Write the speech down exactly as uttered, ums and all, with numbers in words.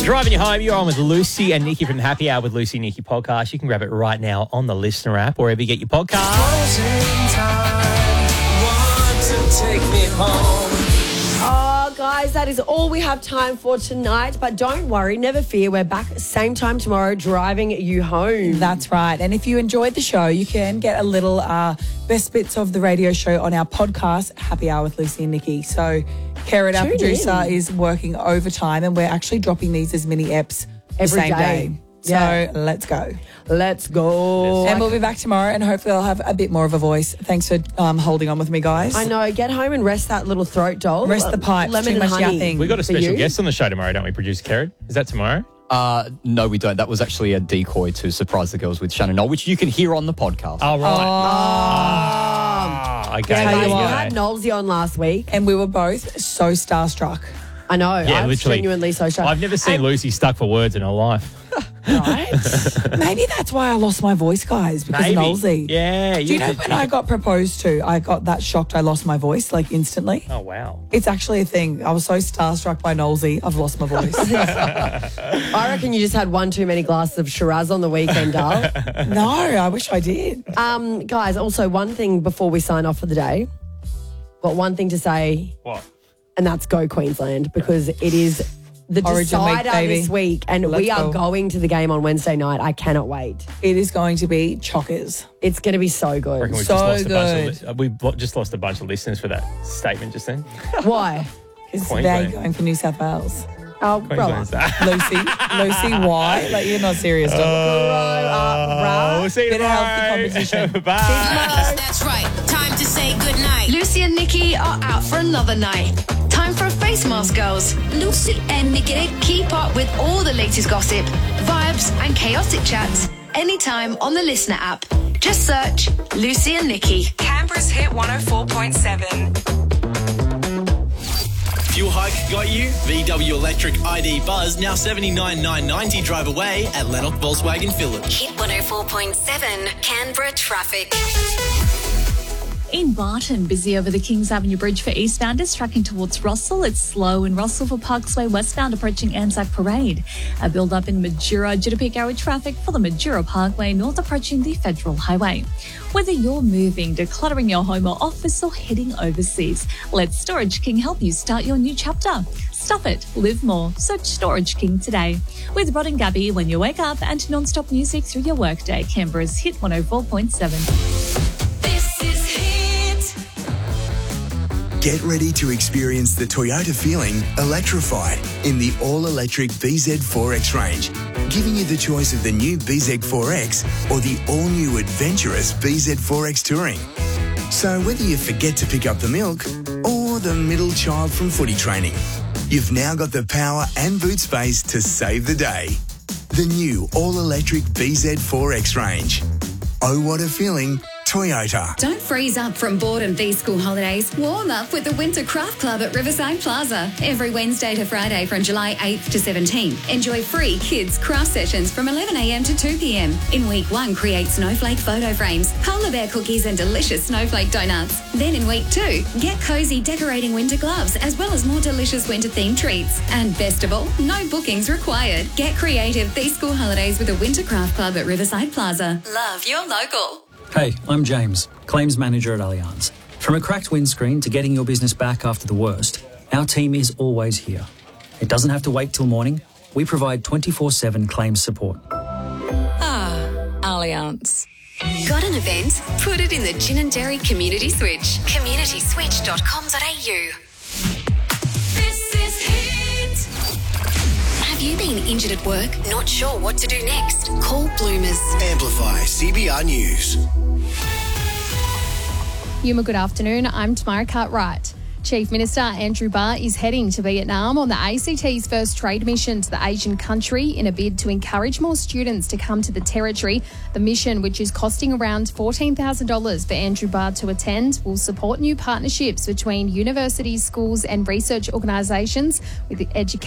Driving you home, you're on with Lucy and Nikki from the Happy Hour with Lucy and Nikki podcast. You can grab it right now on the Listener app, wherever you get your podcast. Closing time, want to take me home. Oh, guys, that is all we have time for tonight. But don't worry, never fear. We're back same time tomorrow, driving you home. That's right. And if you enjoyed the show, you can get a little uh, best bits of the radio show on our podcast, Happy Hour with Lucy and Nikki. So Kerrod, our Tune producer, in. is working overtime, and we're actually dropping these as mini eps the Every same day. day. So Yeah. let's go. Let's go. And we'll be back tomorrow, and hopefully I'll have a bit more of a voice. Thanks for um, holding on with me, guys. I know. Get home and rest that little throat, doll. Rest the pipes. Lemon Too and much honey. yapping. We've got a For special you? guest on the show tomorrow, don't we, producer Kerrod? Is that tomorrow? Uh, no, we don't. That was actually a decoy to surprise the girls with Shannon Knoll, which you can hear on the podcast. Oh, right. Oh, okay. Yeah, there Guys, you we go. had Knowlesy on last week. And we were both so starstruck. I know. Yeah, I was literally. genuinely so shocked. I've never seen And- Lucy stuck for words in her life. Right? Maybe that's why I lost my voice, guys, because Maybe. of Knowlesy. Yeah. Do you know when I got proposed to, I got that shocked I lost my voice, like, instantly? Oh, wow. It's actually a thing. I was so starstruck by Knowlesy, I've lost my voice. I reckon you just had one too many glasses of Shiraz on the weekend, Darl. No, I wish I did. Um, guys, also one thing before we sign off for the day. Got one thing to say, What? and that's go Queensland, because it is the Origin week, decider baby. this week, and Let's we are go. going to the game on Wednesday night. I cannot wait. It is going to be chockers. It's going to be so I good. reckon we've So just lost a bunch good. of li- uh, we've lo- just lost a bunch of listeners for that statement just then. Why? Because Queensland. they're going for New South Wales. Oh, grow up. Queensland's that. Lucy, Lucy, why? Like, you're not serious, dog. Grow up, bruh. We'll see you Bit of healthy tomorrow. competition. Bye. That's right. Time to say goodnight. Lucy and Nikki are out for another night. Time for a face mask, girls. Lucy and Nikki keep up with all the latest gossip, vibes, and chaotic chats anytime on the Listener app. Just search Lucy and Nikki. Canberra's Hit one oh four point seven. Fuel hike got you? V W Electric I D Buzz now seventy-nine thousand nine hundred ninety drive away at Lennox Volkswagen Village. Hit one oh four point seven Canberra traffic. In Barton, busy over the Kings Avenue Bridge for eastbounders tracking towards Russell. It's slow in Russell for Parksway westbound approaching Anzac Parade. A build-up in Majura due to peak hour traffic for the Majura Parkway north approaching the Federal Highway. Whether you're moving, decluttering your home or office or heading overseas, let Storage King help you start your new chapter. Stuff it, live more. Search Storage King today. With Rod and Gabby when you wake up and non-stop music through your workday. Canberra's Hit one oh four point seven. Get ready to experience the Toyota feeling electrified in the all-electric B Z four X range, giving you the choice of the new B Z four X or the all-new adventurous B Z four X Touring. So whether you forget to pick up the milk or the middle child from footy training, you've now got the power and boot space to save the day. The new all-electric B Z four X range. Oh, what a feeling. Toyota. Don't freeze up from boredom these school holidays. Warm up with the Winter Craft Club at Riverside Plaza. Every Wednesday to Friday from July eighth to seventeenth. Enjoy free kids craft sessions from eleven a m to two p m. In week one, create snowflake photo frames, polar bear cookies and delicious snowflake donuts. Then in week two, get cozy decorating winter gloves as well as more delicious winter themed treats. And best of all, no bookings required. Get creative these school holidays with the Winter Craft Club at Riverside Plaza. Love your local. Hey, I'm James, Claims Manager at Allianz. From a cracked windscreen to getting your business back after the worst, our team is always here. It doesn't have to wait till morning. We provide twenty-four seven claims support. Ah, Allianz. Got an event? Put it in the Gin and Dairy Community Switch. community switch dot com dot a u. This is Hit. Have you been injured at work? Not sure what to do next? Call Bloomers. Amplify C B R News. Yuma, good afternoon. I'm Tamara Cartwright. Chief Minister Andrew Barr is heading to Vietnam on the A C T's first trade mission to the Asian country in a bid to encourage more students to come to the territory. The mission, which is costing around fourteen thousand dollars for Andrew Barr to attend, will support new partnerships between universities, schools and research organisations with education.